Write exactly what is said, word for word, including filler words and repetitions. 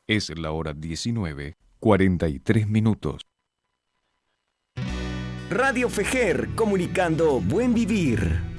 Es la hora diecinueve, cuarenta y tres minutos. Radio Fejer, comunicando buen vivir.